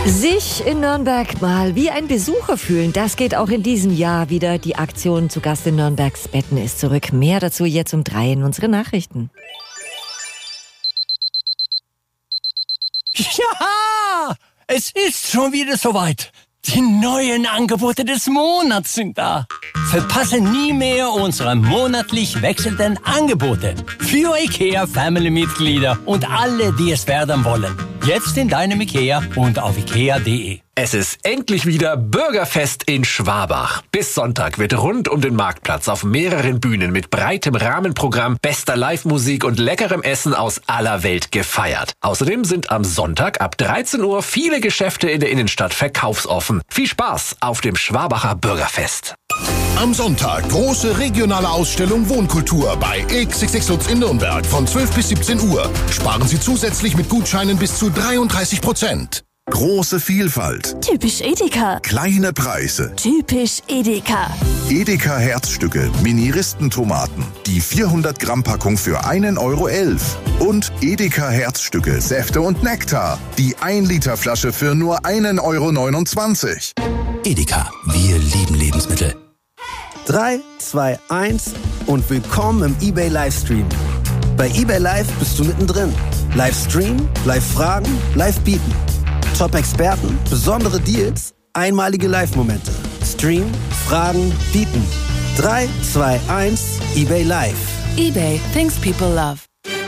Sich in Nürnberg mal wie ein Besucher fühlen, das geht auch in diesem Jahr wieder. Die Aktion zu Gast in Nürnbergs Betten ist zurück. Mehr dazu jetzt um 3 in unseren Nachrichten. Ja, es ist schon wieder soweit. Die neuen Angebote des Monats sind da. Verpasse nie mehr unsere monatlich wechselnden Angebote für IKEA-Family-Mitglieder und alle, die es werden wollen. Jetzt in deinem IKEA und auf ikea.de. Es ist endlich wieder Bürgerfest in Schwabach. Bis Sonntag wird rund um den Marktplatz auf mehreren Bühnen mit breitem Rahmenprogramm, bester Live-Musik und leckerem Essen aus aller Welt gefeiert. Außerdem sind am Sonntag ab 13 Uhr viele Geschäfte in der Innenstadt verkaufsoffen. Viel Spaß auf dem Schwabacher Bürgerfest. Am Sonntag große regionale Ausstellung Wohnkultur bei XXX Lutz in Nürnberg von 12 bis 17 Uhr. Sparen Sie zusätzlich mit Gutscheinen bis zu 33%. Große Vielfalt. Typisch Edeka. Kleine Preise. Typisch Edeka. Edeka Herzstücke, Mini-Ristentomaten. Die 400 Gramm Packung für 1,11 €. Und Edeka Herzstücke, Säfte und Nektar. Die 1 Liter Flasche für nur 1,29 €. Edeka, wir lieben Lebensmittel. 3, 2, 1 und willkommen im eBay Livestream. Bei eBay Live bist du mittendrin. Livestream, Live-Fragen, Live-Bieten. Top-Experten, besondere Deals, einmalige Live-Momente. Stream, Fragen, Bieten. 3, 2, 1, eBay Live. eBay, things people love.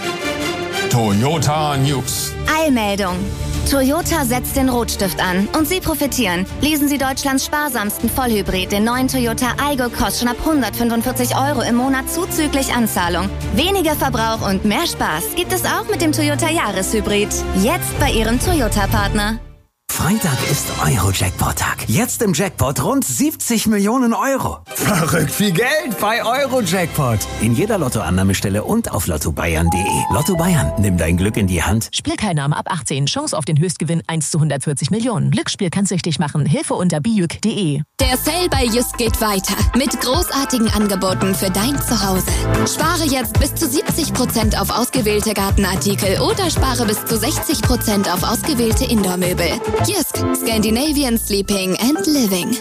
Toyota News. Eilmeldung. Toyota setzt den Rotstift an und Sie profitieren. Lesen Sie Deutschlands sparsamsten Vollhybrid, den neuen Toyota Aygo, kostet schon ab 145 € im Monat zuzüglich Anzahlung. Weniger Verbrauch und mehr Spaß gibt es auch mit dem Toyota Jahreshybrid. Jetzt bei Ihrem Toyota-Partner. Freitag ist Euro-Jackpot-Tag. Jetzt im Jackpot rund 70 Millionen €. Verrückt viel Geld bei Euro-Jackpot. In jeder Lottoannahmestelle und auf lottobayern.de. Lotto Bayern, nimm dein Glück in die Hand. Spielteilnahme ab 18. Chance auf den Höchstgewinn 1 zu 140 Millionen. Glücksspiel kann süchtig machen. Hilfe unter bijuk.de. Der Sale bei Jysk geht weiter. Mit großartigen Angeboten für dein Zuhause. Spare jetzt bis zu 70% auf ausgewählte Gartenartikel oder spare bis zu 60% auf ausgewählte Indoor-Möbel. Jysk, Scandinavian Sleeping and Living.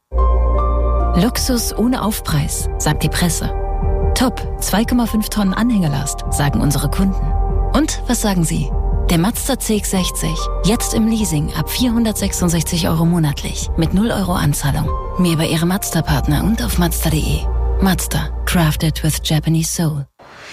Luxus ohne Aufpreis, sagt die Presse. Top, 2,5 Tonnen Anhängelast, sagen unsere Kunden. Und was sagen Sie? Der Mazda CX-60, jetzt im Leasing ab 466 € monatlich, mit 0 € Anzahlung. Mehr bei Ihrem Mazda-Partner und auf Mazda.de. Mazda, crafted with Japanese soul.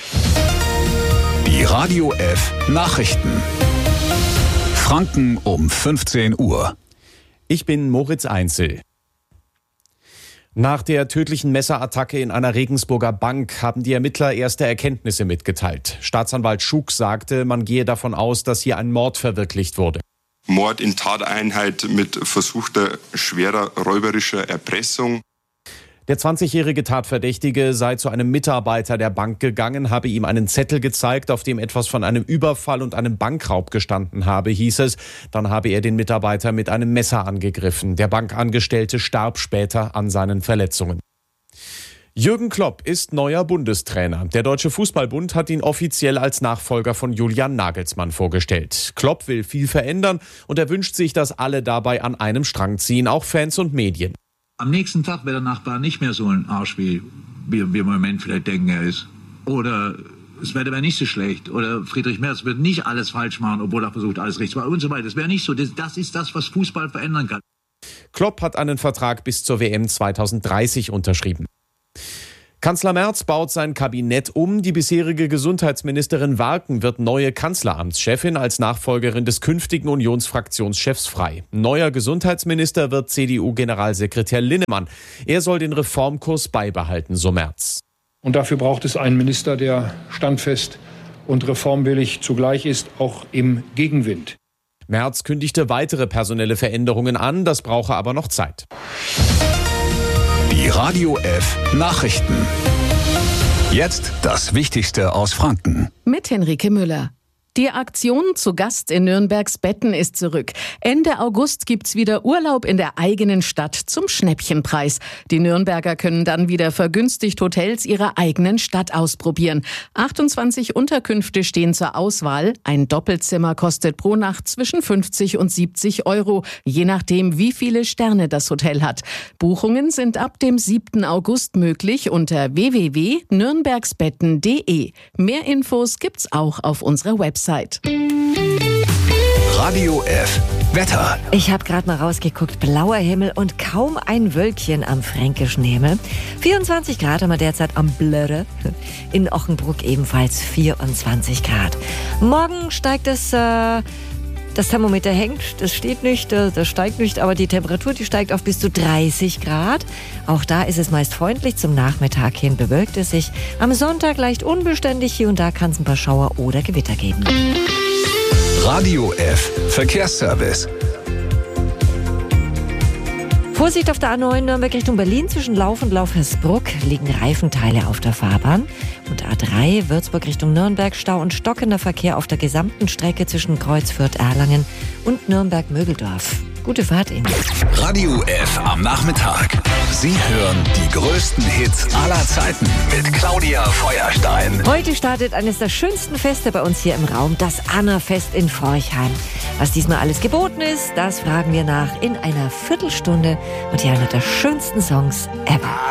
Die Radio F Nachrichten. Franken um 15 Uhr. Ich bin Moritz Einzel. Nach der tödlichen Messerattacke in einer Regensburger Bank haben die Ermittler erste Erkenntnisse mitgeteilt. Staatsanwalt Schuck sagte, man gehe davon aus, dass hier ein Mord verwirklicht wurde. Mord in Tateinheit mit versuchter schwerer räuberischer Erpressung. Der 20-jährige Tatverdächtige sei zu einem Mitarbeiter der Bank gegangen, habe ihm einen Zettel gezeigt, auf dem etwas von einem Überfall und einem Bankraub gestanden habe, hieß es. Dann habe er den Mitarbeiter mit einem Messer angegriffen. Der Bankangestellte starb später an seinen Verletzungen. Jürgen Klopp ist neuer Bundestrainer. Der Deutsche Fußballbund hat ihn offiziell als Nachfolger von Julian Nagelsmann vorgestellt. Klopp will viel verändern und er wünscht sich, dass alle dabei an einem Strang ziehen, auch Fans und Medien. Am nächsten Tag wäre der Nachbar nicht mehr so ein Arsch, wie wir im Moment vielleicht denken, er ist. Oder das Wetter wäre nicht so schlecht. Oder Friedrich Merz wird nicht alles falsch machen, obwohl er versucht, alles richtig zu machen und so weiter. Das wäre nicht so. Das ist das, was Fußball verändern kann. Klopp hat einen Vertrag bis zur WM 2030 unterschrieben. Kanzler Merz baut sein Kabinett um. Die bisherige Gesundheitsministerin Warken wird neue Kanzleramtschefin als Nachfolgerin des künftigen Unionsfraktionschefs frei. Neuer Gesundheitsminister wird CDU-Generalsekretär Linnemann. Er soll den Reformkurs beibehalten, so Merz. Und dafür braucht es einen Minister, der standfest und reformwillig zugleich ist, auch im Gegenwind. Merz kündigte weitere personelle Veränderungen an, das brauche aber noch Zeit. Die Radio F Nachrichten. Jetzt das Wichtigste aus Franken. Mit Henrike Müller. Die Aktion zu Gast in Nürnbergs Betten ist zurück. Ende August gibt's wieder Urlaub in der eigenen Stadt zum Schnäppchenpreis. Die Nürnberger können dann wieder vergünstigt Hotels ihrer eigenen Stadt ausprobieren. 28 Unterkünfte stehen zur Auswahl. Ein Doppelzimmer kostet pro Nacht zwischen 50 und 70 €, je nachdem, wie viele Sterne das Hotel hat. Buchungen sind ab dem 7. August möglich unter www.nürnbergsbetten.de. Mehr Infos gibt's auch auf unserer Website. Radio F. Wetter. Ich habe gerade mal rausgeguckt. Blauer Himmel und kaum ein Wölkchen am fränkischen Himmel. 24 Grad haben wir derzeit am Blöre. In Ochenbruck ebenfalls 24 Grad. Morgen steigt das Thermometer hängt, das steht nicht, das steigt nicht, aber die Temperatur, die steigt auf bis zu 30 Grad. Auch da ist es meist freundlich. Zum Nachmittag hin bewölkt es sich. Am Sonntag leicht unbeständig. Hier und da kann es ein paar Schauer oder Gewitter geben. Radio F. Verkehrsservice. Vorsicht auf der A9 Nürnberg Richtung Berlin. Zwischen Lauf und Laufhersbruck liegen Reifenteile auf der Fahrbahn. Und A3 Würzburg Richtung Nürnberg, Stau und stockender Verkehr auf der gesamten Strecke zwischen Kreuz Fürth-Erlangen und Nürnberg-Mögeldorf. Gute Fahrt Ihnen. Radio F am Nachmittag. Sie hören die größten Hits aller Zeiten mit Claudia Feuerstein. Heute startet eines der schönsten Feste bei uns hier im Raum, das Annafest in Forchheim. Was diesmal alles geboten ist, das fragen wir nach in einer Viertelstunde. Und hier einer der schönsten Songs ever.